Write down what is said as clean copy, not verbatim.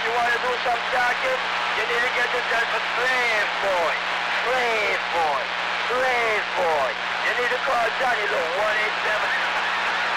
you want to do some talking, you need to get yourself a slave boy. Slave boy. Slave boy. You need to call Johnny Low, 187